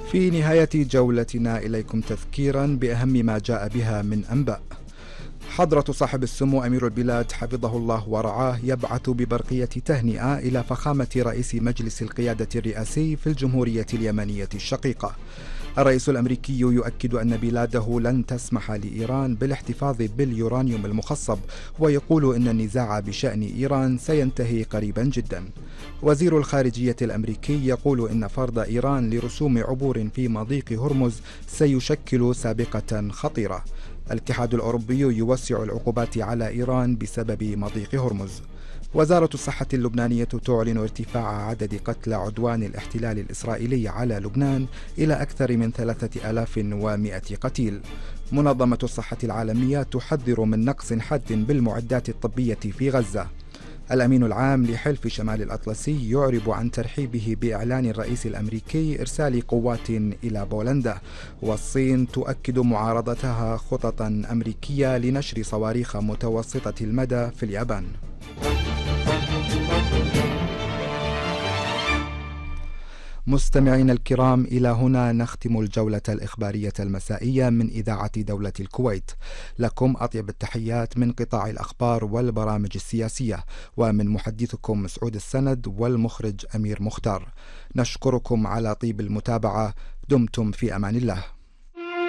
في نهاية جولتنا إليكم تذكيرا بأهم ما جاء بها من أنباء. حضرة صاحب السمو أمير البلاد حفظه الله ورعاه يبعث ببرقية تهنئة إلى فخامة رئيس مجلس القيادة الرئاسي في الجمهورية اليمنية الشقيقة. الرئيس الأمريكي يؤكد أن بلاده لن تسمح لإيران بالاحتفاظ باليورانيوم المخصب، ويقول أن النزاع بشأن إيران سينتهي قريبا جدا. وزير الخارجية الأمريكي يقول إن فرض إيران لرسوم عبور في مضيق هرمز سيشكل سابقة خطيرة. الاتحاد الأوروبي يوسع العقوبات على إيران بسبب مضيق هرمز. وزارة الصحة اللبنانية تعلن ارتفاع عدد قتلى عدوان الاحتلال الإسرائيلي على لبنان إلى أكثر من 3100 قتيل. منظمة الصحة العالمية تحذر من نقص حاد بالمعدات الطبية في غزة. الأمين العام لحلف شمال الأطلسي يعرب عن ترحيبه بإعلان الرئيس الأمريكي إرسال قوات إلى بولندا. والصين تؤكد معارضتها خططا أمريكية لنشر صواريخ متوسطة المدى في اليابان. مستمعين الكرام، إلى هنا نختم الجولة الإخبارية المسائية من إذاعة دولة الكويت. لكم أطيب التحيات من قطاع الأخبار والبرامج السياسية، ومن محدثكم مسعود السند والمخرج أمير مختار. نشكركم على طيب المتابعة. دمتم في أمان الله.